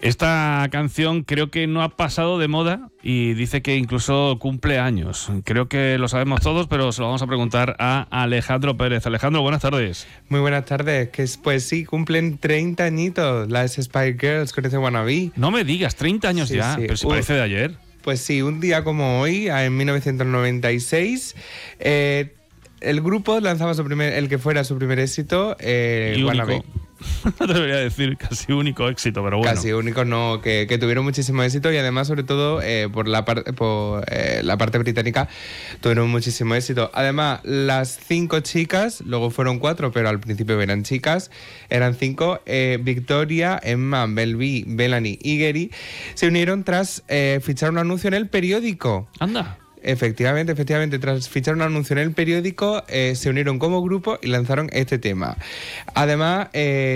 Esta canción creo que no ha pasado de moda y dice que incluso cumple años. Creo que lo sabemos todos, pero se lo vamos a preguntar a Alejandro Pérez. Alejandro, buenas tardes. Muy buenas tardes. Pues sí, cumplen 30 añitos las Spice Girls con ese Wannabe. No me digas, 30 años sí, ya, sí. Pero si parece de ayer. Pues sí, un día como hoy, en 1996, el grupo lanzaba el que fuera su primer éxito, Wannabe. No te debería decir casi único éxito, pero bueno. Casi único no, que tuvieron muchísimo éxito y además, sobre todo, por la parte británica, tuvieron muchísimo éxito. Además, las 5 chicas, luego fueron 4, pero al principio eran chicas, eran 5, Victoria, Emma, Belby, Bellany y Geri, se unieron tras fichar un anuncio en el periódico. Anda. Efectivamente, tras fichar un anuncio en el periódico, se unieron como grupo y lanzaron este tema. Además,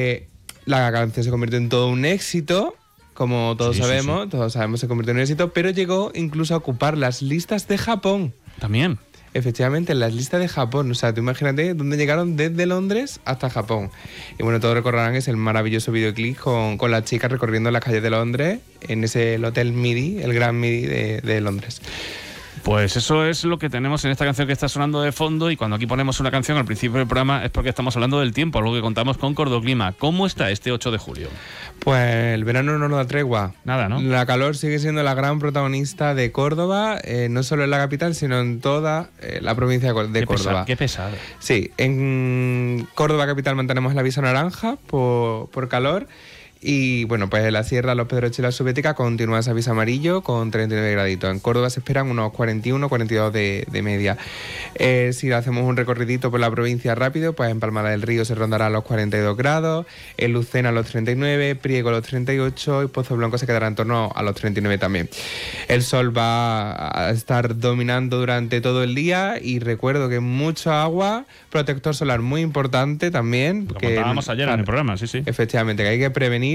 la canción se convirtió en todo un éxito, como todos sabemos, se convirtió en un éxito, pero llegó incluso a ocupar las listas de Japón. También. Efectivamente, en las listas de Japón. O sea, tú imagínate dónde llegaron desde Londres hasta Japón. Y bueno, todos recordarán es el maravilloso videoclip con las chicas recorriendo las calles de Londres en el Hotel Midi, el Gran Midi de Londres. Pues eso es lo que tenemos en esta canción que está sonando de fondo, y cuando aquí ponemos una canción al principio del programa es porque estamos hablando del tiempo, algo que contamos con Cordoclima. ¿Cómo está este 8 de julio? Pues el verano no nos da tregua. Nada, ¿no? La calor sigue siendo la gran protagonista de Córdoba, no solo en la capital, sino en toda la provincia de Córdoba. Qué pesado. Sí, en Córdoba capital mantenemos el aviso naranja por calor. Y bueno, pues en la Sierra, Los Pedroches y la Subbética continúa ese aviso amarillo con 39 graditos. En Córdoba se esperan unos 41, 42 de media. Si hacemos un recorridito por la provincia rápido, pues en Palma del Río se rondará los 42 grados, en Lucena los 39, Priego los 38 y Pozo Blanco se quedará en torno a los 39 también. El sol va a estar dominando durante todo el día y recuerdo que mucha agua, protector solar muy importante también. Lo contábamos ayer en el programa, sí. Efectivamente, que hay que prevenir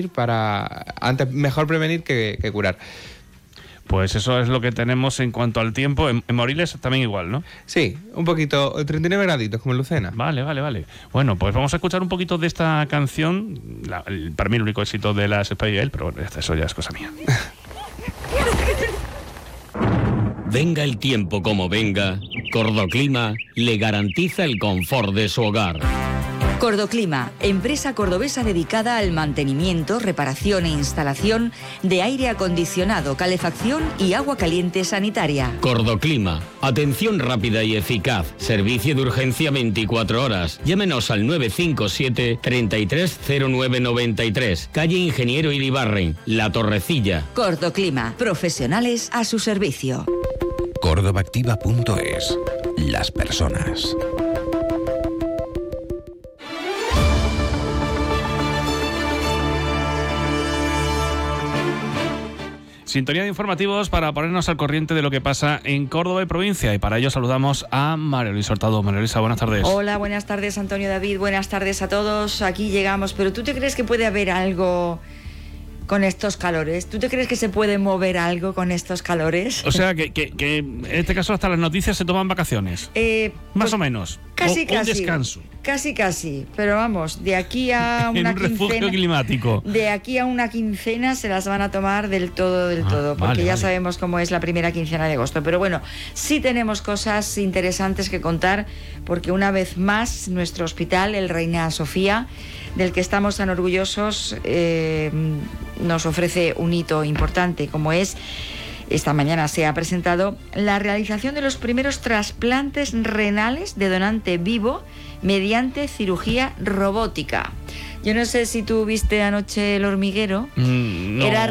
mejor prevenir que curar. Pues eso es lo que tenemos en cuanto al tiempo. En Moriles también igual, ¿no? Sí, un poquito, 39 graditos como en Lucena. Vale. Bueno, pues vamos a escuchar un poquito de esta canción, para mí el único éxito de las Spice Girls, pero bueno, eso ya es cosa mía. Venga el tiempo como venga, Cordoclima le garantiza el confort de su hogar. Cordoclima, empresa cordobesa dedicada al mantenimiento, reparación e instalación de aire acondicionado, calefacción y agua caliente sanitaria. Cordoclima, atención rápida y eficaz, servicio de urgencia 24 horas. Llámenos al 957 330993, calle Ingeniero Iribarren, La Torrecilla. Cordoclima, profesionales a su servicio. Cordobaactiva.es. Las personas. Sintonía de informativos para ponernos al corriente de lo que pasa en Córdoba y provincia, y para ello saludamos a María Luisa Hurtado. María Luisa, buenas tardes. Hola, buenas tardes, Antonio, David, buenas tardes a todos. Aquí llegamos, pero ¿tú te crees que puede haber algo con estos calores? ¿Tú te crees que se puede mover algo con estos calores? O sea, que en este caso hasta las noticias se toman vacaciones. Más o menos. Casi. Un descanso. Casi. Pero vamos, de aquí a una en un refugio climático. De aquí a una quincena se las van a tomar del todo, porque ya sabemos cómo es la primera quincena de agosto. Pero bueno, sí tenemos cosas interesantes que contar, porque una vez más nuestro hospital, el Reina Sofía, del que estamos tan orgullosos, nos ofrece un hito importante, como es: esta mañana se ha presentado la realización de los primeros trasplantes renales de donante vivo mediante cirugía robótica. Yo no sé si tú viste anoche El Hormiguero. No. Era